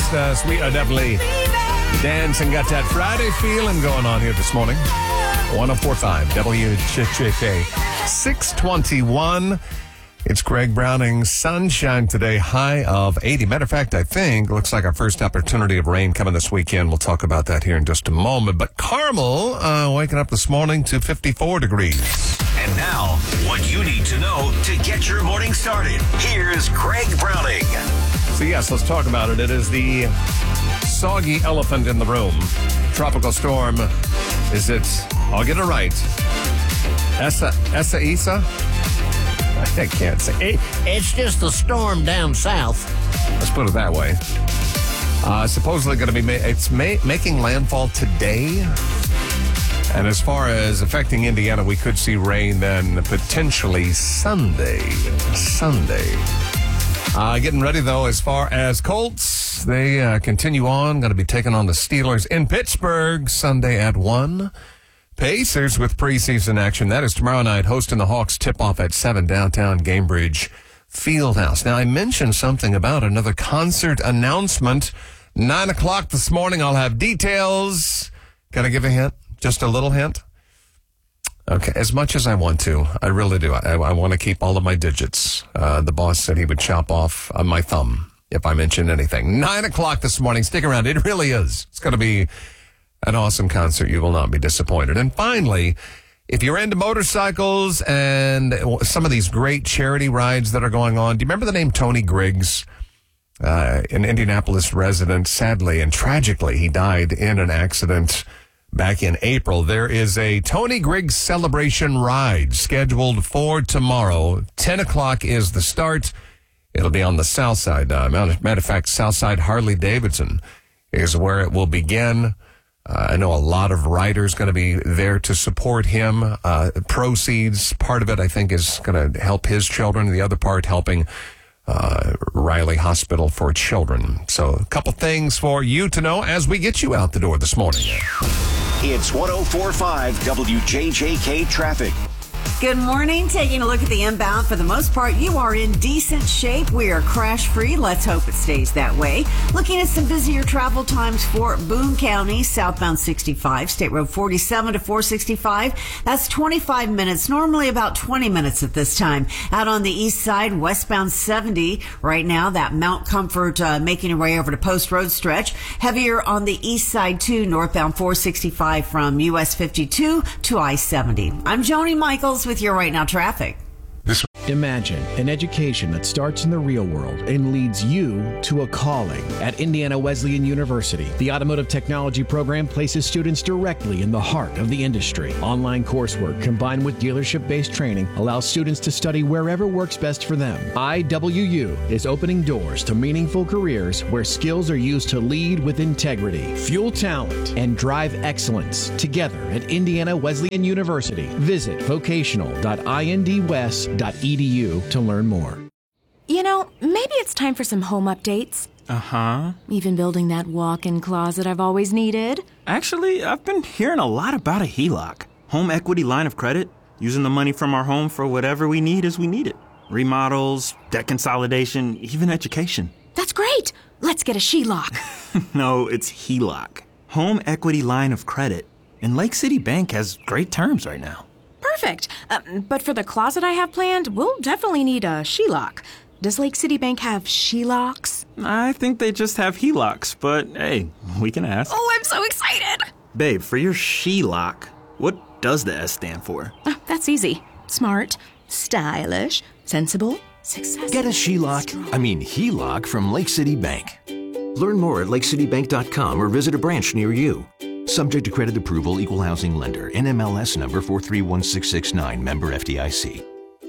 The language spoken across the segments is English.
Fiestas. We are definitely dancing, got that Friday feeling going on here this morning. 104.5 WJJK 621. It's Greg Browning's sunshine today, high of 80. Matter of fact, I think looks like our first opportunity of rain coming this weekend. We'll talk about that here in just a moment. But Carmel waking up this morning to 54 degrees. And now, what you need to know to get your morning started. Here's Greg Browning. So yes, let's talk about it. It is the soggy elephant in the room. Tropical storm. Is it, I'll get it right, Isa? I can't say. It's just a storm down south. Let's put it that way. Supposedly going to be, making landfall today. And as far as affecting Indiana, we could see rain then potentially Sunday. Getting ready, though, as far as Colts. They continue on. Going to be taking on the Steelers in Pittsburgh Sunday at 1. Pacers with preseason action. That is tomorrow night, hosting the Hawks tip-off at 7 downtown Gainbridge Fieldhouse. Now, I mentioned something about another concert announcement. 9 o'clock this morning, I'll have details. Got to give a hint? Just a little hint? Okay, as much as I want to. I really do. I want to keep all of my digits. The boss said he would chop off my thumb if I mention anything. 9 o'clock this morning. Stick around. It really is. It's going to be an awesome concert. You will not be disappointed. And finally, if you're into motorcycles and some of these great charity rides that are going on, do you remember the name Tony Griggs? An Indianapolis resident, sadly and tragically, he died in an accident back in April. There is a Tony Griggs celebration ride scheduled for tomorrow. 10 o'clock is the start. It'll be on the south side. Matter of fact, Southside Harley-Davidson is where it will begin. I know a lot of riders going to be there to support him. Proceeds, part of it, I think, is going to help his children. The other part helping Riley Hospital for Children. So a couple things for you to know as we get you out the door this morning. It's 104.5 WJJK traffic. Good morning. Taking a look at the inbound. For the most part, you are in decent shape. We are crash-free. Let's hope it stays that way. Looking at some busier travel times for Boone County, southbound 65, State Road 47 to 465. That's 25 minutes, normally about 20 minutes at this time. Out on the east side, westbound 70. Right now, that Mount Comfort making your way over to Post Road stretch. Heavier on the east side, too, northbound 465 from US 52 to I-70. I'm Joni Michaels with your Right Now traffic. Imagine an education that starts in the real world and leads you to a calling. At Indiana Wesleyan University, the Automotive Technology program places students directly in the heart of the industry. Online coursework combined with dealership-based training allows students to study wherever works best for them. IWU is opening doors to meaningful careers where skills are used to lead with integrity, fuel talent, and drive excellence together at Indiana Wesleyan University. Visit vocational.indwest.edu to learn more. You know, maybe it's time for some home updates. Uh-huh. Even building that walk-in closet I've always needed. Actually, I've been hearing a lot about a HELOC. Home equity line of credit. Using the money from our home for whatever we need as we need it. Remodels, debt consolidation, even education. That's great! Let's get a HELOC. No, it's HELOC. Home equity line of credit. And Lake City Bank has great terms right now. Perfect. But for the closet I have planned, we'll definitely need a HELOC. Does Lake City Bank have HELOCs? I think they just have HELOCs, but hey, we can ask. Oh, I'm so excited! Babe, for your HELOC, what does the S stand for? That's easy. Smart, stylish, sensible, successful. Get a HELOC from Lake City Bank. Learn more at lakecitybank.com or visit a branch near you. Subject to credit approval, equal housing lender, NMLS number 431669, member FDIC.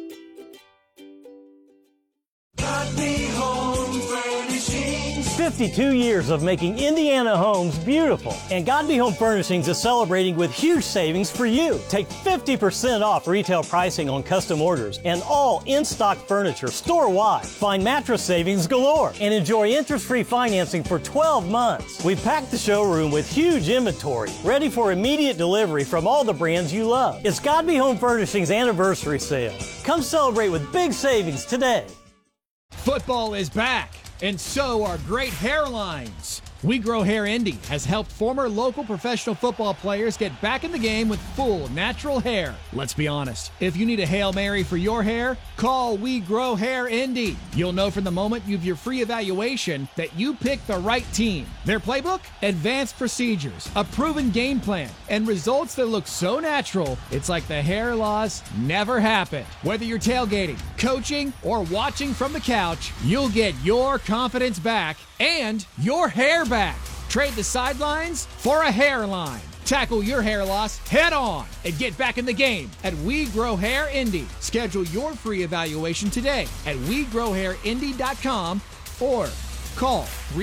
52 years of making Indiana homes beautiful. And Godby Home Furnishings is celebrating with huge savings for you. Take 50% off retail pricing on custom orders and all in-stock furniture store-wide. Find mattress savings galore and enjoy interest-free financing for 12 months. We've packed the showroom with huge inventory, ready for immediate delivery from all the brands you love. It's Godby Home Furnishings anniversary sale. Come celebrate with big savings today. Football is back. And so are great hairlines. We Grow Hair Indy has helped former local professional football players get back in the game with full natural hair. Let's be honest, if you need a Hail Mary for your hair, call We Grow Hair Indy. You'll know from the moment you have your free evaluation that you picked the right team. Their playbook? Advanced procedures, a proven game plan, and results that look so natural, it's like the hair loss never happened. Whether you're tailgating, coaching, or watching from the couch, you'll get your confidence back and your hair back. Trade the sidelines for a hairline. Tackle your hair loss head on and get back in the game at We Grow Hair Indy. Schedule your free evaluation today at WeGrowHairIndy.com or call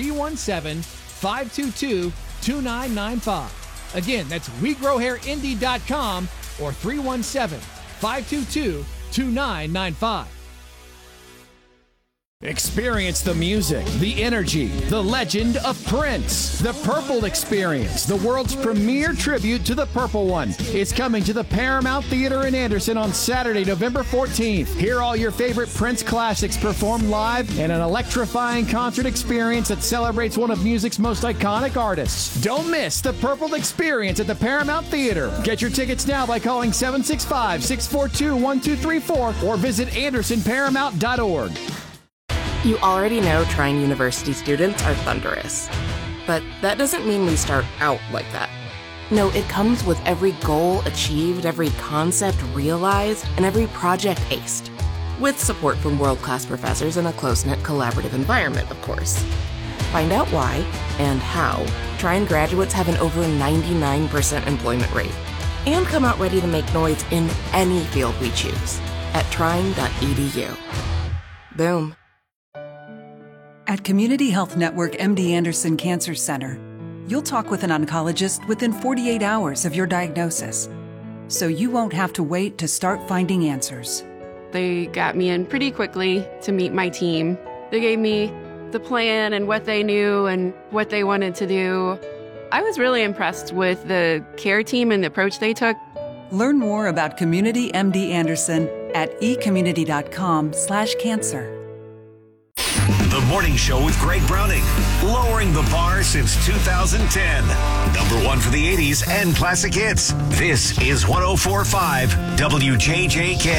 317-522-2995. Again, that's WeGrowHairIndy.com or 317-522-2995. Experience the music, the energy, the legend of Prince. The Purple Experience, the world's premier tribute to the Purple One, is coming to the Paramount Theater in Anderson on Saturday, November 14th. Hear all your favorite Prince classics performed live in an electrifying concert experience that celebrates one of music's most iconic artists. Don't miss the Purple Experience at the Paramount Theater. Get your tickets now by calling 765-642-1234 or visit AndersonParamount.org. You already know Trine University students are thunderous. But that doesn't mean we start out like that. No, it comes with every goal achieved, every concept realized, and every project aced. With support from world-class professors in a close-knit collaborative environment, of course. Find out why and how Trine graduates have an over 99% employment rate. And come out ready to make noise in any field we choose at trine.edu. Boom. At Community Health Network MD Anderson Cancer Center, you'll talk with an oncologist within 48 hours of your diagnosis, so you won't have to wait to start finding answers. They got me in pretty quickly to meet my team. They gave me the plan and what they knew and what they wanted to do. I was really impressed with the care team and the approach they took. Learn more about Community MD Anderson at ecommunity.com/cancer. The Morning Show with Greg Browning, lowering the bar since 2010. #1 for the 80s and classic hits. This is 104.5 WJJK.